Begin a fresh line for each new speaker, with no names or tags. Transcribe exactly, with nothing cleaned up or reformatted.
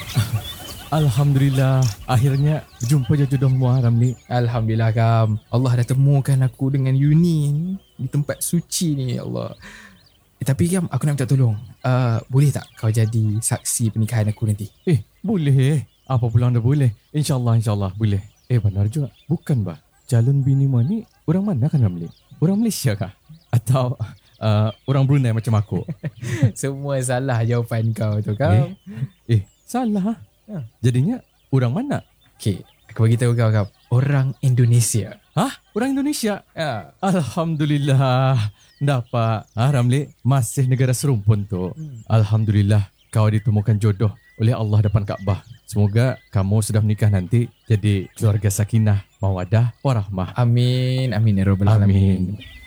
Alhamdulillah, akhirnya jumpa je jodohmu Ramli.
Alhamdulillah Kam. Allah dah temukan aku dengan Yuni ni, di tempat suci ni, ya Allah. Eh, tapi Kam, aku nak minta tolong. Uh, boleh tak kau jadi saksi pernikahan aku nanti?
Eh, boleh. Apa pula anda boleh? InsyaAllah, insyaAllah boleh. Eh, benar juga. Bukan bah, calon bini ni orang mana kan Ramli? Orang Malaysia kah? Atau uh, orang Brunei macam aku?
Semua salah jawapan kau tu Kam.
Eh, eh salah. Ha. Jadinya orang mana?
Okay, aku bagi tahu kau Kam. Orang Indonesia.
Hah? Orang Indonesia?
Ya.
Alhamdulillah. Dapat. Ah, Ramli, masih negara serumpun tu. Hmm. Alhamdulillah kau ditemukan jodoh oleh Allah depan Kaabah. Semoga kamu sudah menikah nanti jadi keluarga sakinah, mawadah, warahmah.
Amin. Amin ya rabbal alamin.
Amin.